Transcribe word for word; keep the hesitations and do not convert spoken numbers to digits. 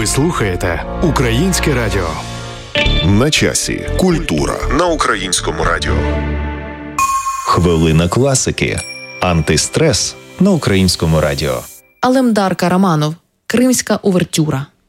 слухаєте Українське радіо. На часі. Культура на Українському радіо. Хвилина класики. Антистрес на Українському радіо. Алемдар Караманов. Кримська увертюра.